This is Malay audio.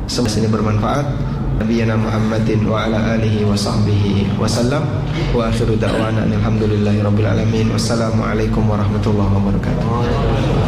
Semoga ini bermanfaat. Nabiyana Muhammadin wa ala alihi wa sahbihi wa sallam. Wa akhiru da'wana alhamdulillahi rabbil alamin. Wassalamualaikum warahmatullahi wabarakatuh.